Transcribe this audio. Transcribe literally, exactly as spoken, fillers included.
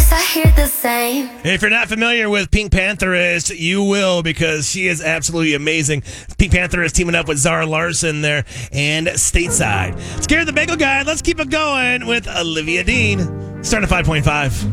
Yes, I hear the same. If you're not familiar with Pink Pantherist, you will, because she is absolutely amazing. Pink Pantherist teaming up with Zara Larson there and Stateside. Scared the Bagel Guy. Let's keep it going with Olivia Dean. Starting at five point five.